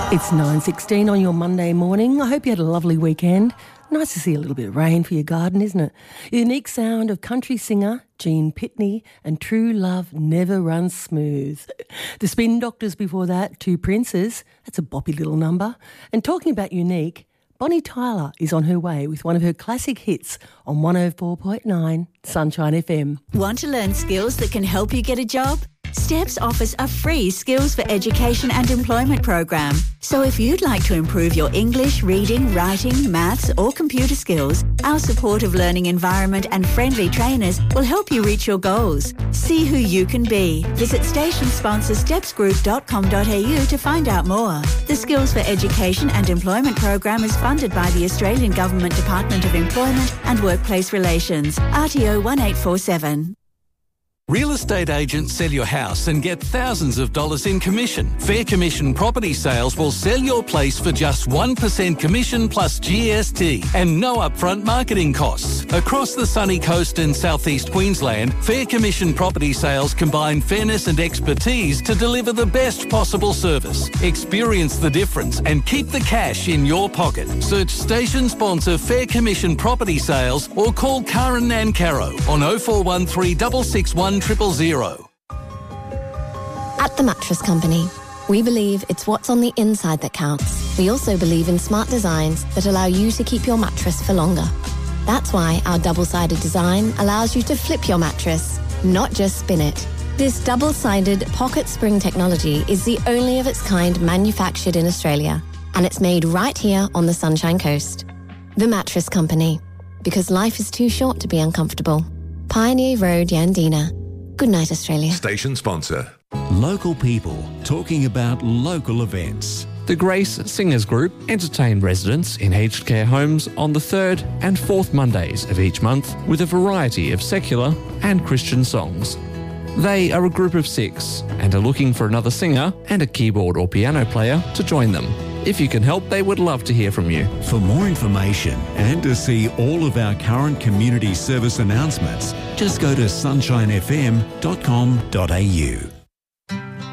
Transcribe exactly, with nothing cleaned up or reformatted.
It's nine sixteen on your Monday morning. I hope you had a lovely weekend. Nice to see a little bit of rain for your garden, isn't it? The unique sound of country singer Gene Pitney and True Love Never Runs Smooth. The Spin Doctors before that, Two Princes. That's a boppy little number. And talking about unique, Bonnie Tyler is on her way with one of her classic hits on one oh four point nine Sunshine F M. Want to learn skills that can help you get a job? STEPS offers a free Skills for Education and Employment program. So if you'd like to improve your English, reading, writing, maths or computer skills, our supportive learning environment and friendly trainers will help you reach your goals. See who you can be. Visit station sponsor steps group dot com dot a u to find out more. The Skills for Education and Employment program is funded by the Australian Government Department of Employment and Workplace Relations, R T O one eight four seven. Real estate agents sell your house and get thousands of dollars in commission. Fair Commission Property Sales will sell your place for just one percent commission plus G S T and no upfront marketing costs. Across the sunny coast and southeast Queensland, Fair Commission Property Sales combine fairness and expertise to deliver the best possible service. Experience the difference and keep the cash in your pocket. Search station sponsor Fair Commission Property Sales or call Karen Nancaro on oh four one three six six one triple zero. At The Mattress Company, we believe it's what's on the inside that counts. We also believe in smart designs that allow you to keep your mattress for longer. That's why our double-sided design allows you to flip your mattress, not just spin it. This double-sided pocket spring technology is the only of its kind manufactured in Australia, and it's made right here on the Sunshine Coast. The Mattress Company, because life is too short to be uncomfortable. Pioneer Road, Yandina. Good night, Australia. Station sponsor. Local people talking about local events. The Grace Singers Group entertain residents in aged care homes on the third and fourth Mondays of each month with a variety of secular and Christian songs. They are a group of six and are looking for another singer and a keyboard or piano player to join them. If you can help, they would love to hear from you. For more information and to see all of our current community service announcements, just go to sunshine f m dot com dot a u.